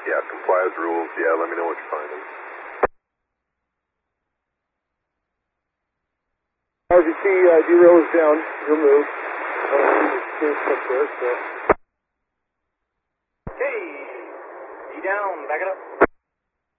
Yeah, comply with rules. Yeah, let me know what you're finding. RGC, derail is down. You'll move. Okay. D down. Back it up.